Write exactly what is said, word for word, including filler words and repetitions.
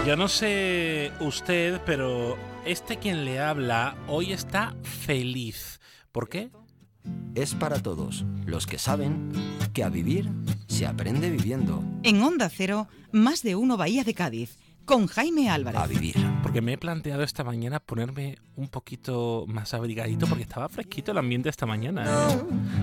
Yo no sé usted, pero este quien le habla hoy está feliz. ¿Por qué? Es para todos los que saben que a vivir se aprende viviendo. En Onda Cero, Más de Uno Bahía de Cádiz, con Jaime Álvarez. A vivir. Porque me he planteado esta mañana ponerme un poquito más abrigadito porque estaba fresquito el ambiente esta mañana, ¿eh?